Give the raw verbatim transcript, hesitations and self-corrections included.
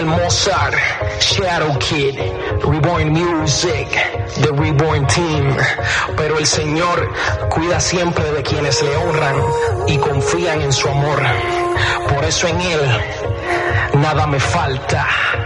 Mozart, Shadow Kid, Reborn Music, The Reborn Team. Pero el Señor cuida siempre de quienes le honran y confían en su amor. Por eso en Él nada me falta.